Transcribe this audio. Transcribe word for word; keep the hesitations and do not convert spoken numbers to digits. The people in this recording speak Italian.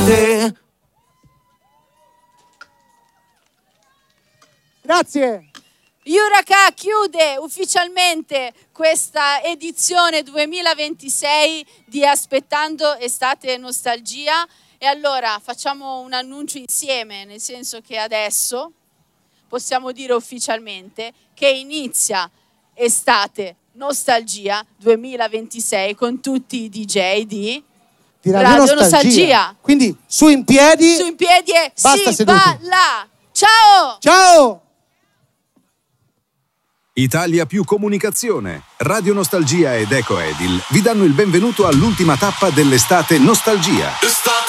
chiude. Grazie. Yuraka chiude ufficialmente questa edizione duemilaventisei di Aspettando Estate Nostalgia. E allora facciamo un annuncio insieme, nel senso che adesso possiamo dire ufficialmente che inizia Estate Nostalgia duemilaventisei con tutti i D J di, di Radio, Radio Nostalgia. Nostalgia. Quindi su in piedi. Su in piedi e basta si seduti. va là. Ciao! Ciao! Italia Più Comunicazione, Radio Nostalgia ed Eco Edil vi danno il benvenuto all'ultima tappa dell'estate Nostalgia.